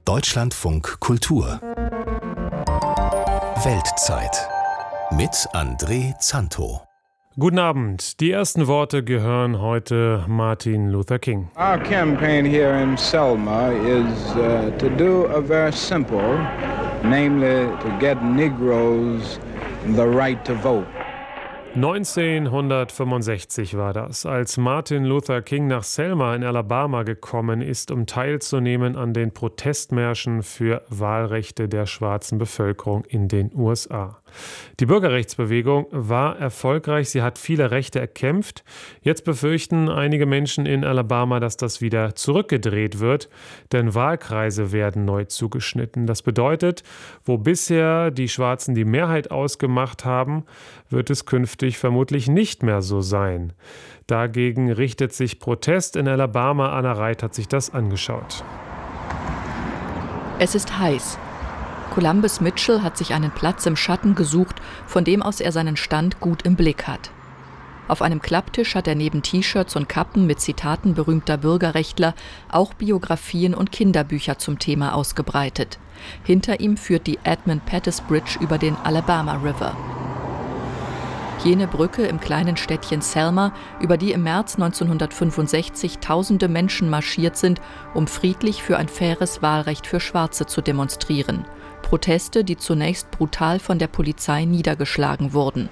Deutschlandfunk Kultur Weltzeit mit André Zanto. Guten Abend. Die ersten Worte gehören heute Martin Luther King. Our campaign here in Selma is to do a very simple, namely to get Negroes the right to vote. 1965 war das, als Martin Luther King nach Selma in Alabama gekommen ist, um teilzunehmen an den Protestmärschen für Wahlrechte der schwarzen Bevölkerung in den USA. Die Bürgerrechtsbewegung war erfolgreich, sie hat viele Rechte erkämpft. Jetzt befürchten einige Menschen in Alabama, dass das wieder zurückgedreht wird, denn Wahlkreise werden neu zugeschnitten. Das bedeutet, wo bisher die Schwarzen die Mehrheit ausgemacht haben, wird es künftig vermutlich nicht mehr so sein. Dagegen richtet sich Protest in Alabama. Anna Reit hat sich das angeschaut. Es ist heiß. Columbus Mitchell hat sich einen Platz im Schatten gesucht, von dem aus er seinen Stand gut im Blick hat. Auf einem Klapptisch hat er neben T-Shirts und Kappen mit Zitaten berühmter Bürgerrechtler auch Biografien und Kinderbücher zum Thema ausgebreitet. Hinter ihm führt die Edmund Pettus Bridge über den Alabama River. Jene Brücke im kleinen Städtchen Selma, über die im März 1965 tausende Menschen marschiert sind, um friedlich für ein faires Wahlrecht für Schwarze zu demonstrieren. Proteste, die zunächst brutal von der Polizei niedergeschlagen wurden.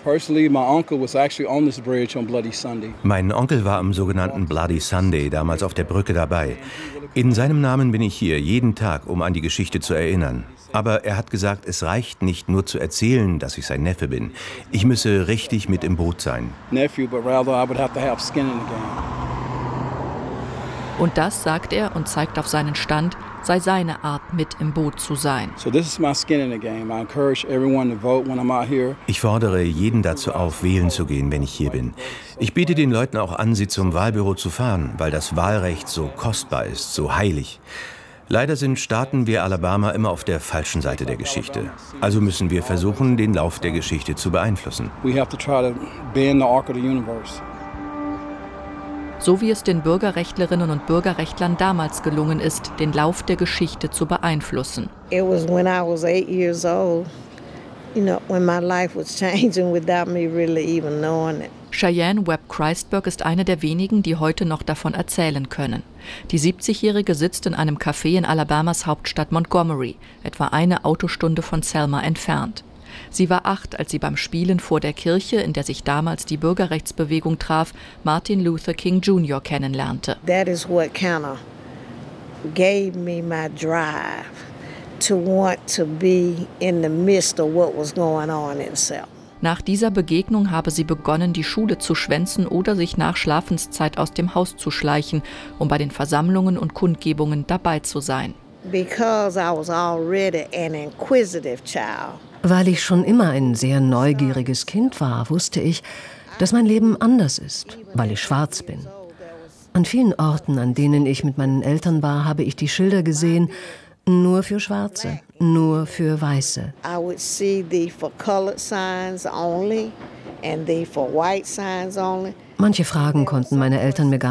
Mein Onkel war am sogenannten Bloody Sunday damals auf der Brücke dabei. In seinem Namen bin ich hier jeden Tag, um an die Geschichte zu erinnern. Aber er hat gesagt, es reicht nicht nur zu erzählen, dass ich sein Neffe bin. Ich müsse richtig mit im Boot sein. Und das, sagt er und zeigt auf seinen Stand, sei seine Art, mit im Boot zu sein. Ich fordere jeden dazu auf, wählen zu gehen, wenn ich hier bin. Ich biete den Leuten auch an, sie zum Wahlbüro zu fahren, weil das Wahlrecht so kostbar ist, so heilig. Leider sind Staaten wie Alabama immer auf der falschen Seite der Geschichte. Also müssen wir versuchen, den Lauf der Geschichte zu beeinflussen. So wie es den Bürgerrechtlerinnen und Bürgerrechtlern damals gelungen ist, den Lauf der Geschichte zu beeinflussen. It was when I was 8 years old, when my life was changing without me really even knowing it. Cheyenne Webb Christberg ist eine der wenigen, die heute noch davon erzählen können. Die 70-Jährige sitzt in einem Café in Alabamas Hauptstadt Montgomery, etwa eine Autostunde von Selma entfernt. Sie war 8, als sie beim Spielen vor der Kirche, in der sich damals die Bürgerrechtsbewegung traf, Martin Luther King Jr. kennenlernte. That is what kind of gave me my drive to want to be in the midst of what was going on in Selma. Nach dieser Begegnung habe sie begonnen, die Schule zu schwänzen oder sich nach Schlafenszeit aus dem Haus zu schleichen, um bei den Versammlungen und Kundgebungen dabei zu sein. Because I was already an inquisitive child. Weil ich schon immer ein sehr neugieriges Kind war, wusste ich, dass mein Leben anders ist, weil ich schwarz bin. An vielen Orten, an denen ich mit meinen Eltern war, habe ich die Schilder gesehen, nur für Schwarze, nur für Weiße. I would see the for colored signs only and the for white signs only. Manche Fragen konnten meine Eltern mir gar